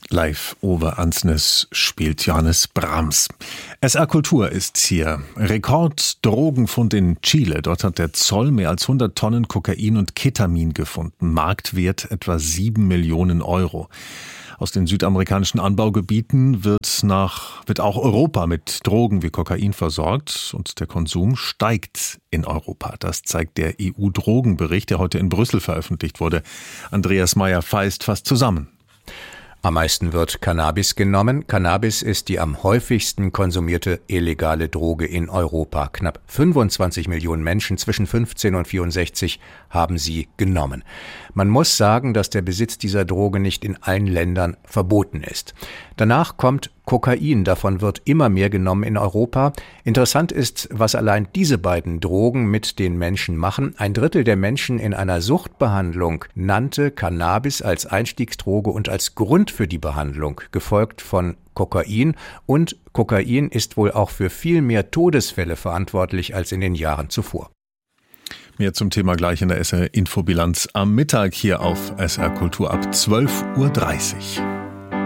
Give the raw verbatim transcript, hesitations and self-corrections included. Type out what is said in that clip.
Live over Ansnes spielt Johannes Brahms. S R Kultur ist hier. Rekord-Drogenfund in Chile. Dort hat der Zoll mehr als hundert Tonnen Kokain und Ketamin gefunden. Marktwert etwa sieben Millionen Euro. Aus den südamerikanischen Anbaugebieten wird nach, wird auch Europa mit Drogen wie Kokain versorgt und der Konsum steigt in Europa. Das zeigt der E U-Drogenbericht, der heute in Brüssel veröffentlicht wurde. Andreas Meyer-Feist fasst zusammen. Am meisten wird Cannabis genommen. Cannabis ist die am häufigsten konsumierte illegale Droge in Europa. Knapp fünfundzwanzig Millionen Menschen zwischen fünfzehn und vierundsechzig haben sie genommen. Man muss sagen, dass der Besitz dieser Droge nicht in allen Ländern verboten ist. Danach kommt Kokain. Davon wird immer mehr genommen in Europa. Interessant ist, was allein diese beiden Drogen mit den Menschen machen. Ein Drittel der Menschen in einer Suchtbehandlung nannte Cannabis als Einstiegsdroge und als Grund für die Behandlung, gefolgt von Kokain. Und Kokain ist wohl auch für viel mehr Todesfälle verantwortlich als in den Jahren zuvor. Mehr zum Thema gleich in der S R Infobilanz am Mittag hier auf S R Kultur ab zwölf Uhr dreißig.